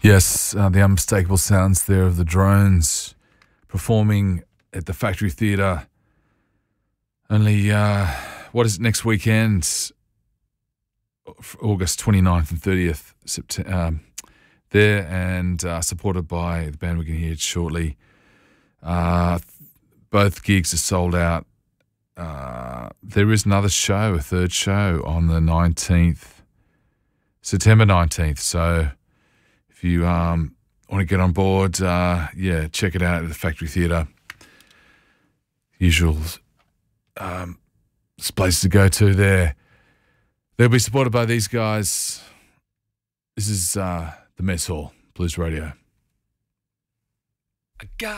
Yes, the unmistakable sounds there of the Drones performing at the Factory Theatre. Only, what is it, next weekend? August 29th and 30th, September, there, and supported by the band we're going to hear shortly. Both gigs are sold out. There is another show, a third show, on the 19th, September 19th. So if you want to get on board, check it out at the Factory Theatre. Usual places to go to there. They'll be supported by these guys. This is the Mess Hall Blues Radio.